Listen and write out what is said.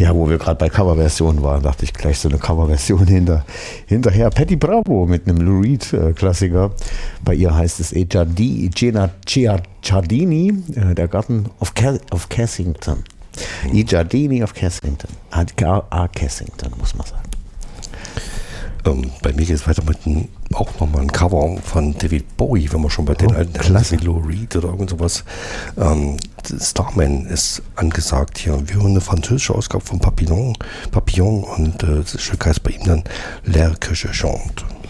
Ja, wo wir gerade bei Coverversionen waren, dachte ich gleich so eine Coverversion hinterher. Patty Bravo mit einem Lou Reed-Klassiker. Bei ihr heißt es Gina Ciardini, der Garten of Cassington. I Giardini of Cassington. Cassington, muss man sagen. Bei mir geht es weiter mit auch nochmal ein Cover von David Bowie, wenn man schon bei den alten klasse. Lou Reed oder irgend sowas. Starman ist angesagt hier. Wir hören eine französische Ausgabe von Papillon und das Stück heißt bei ihm dann L'air que je chante.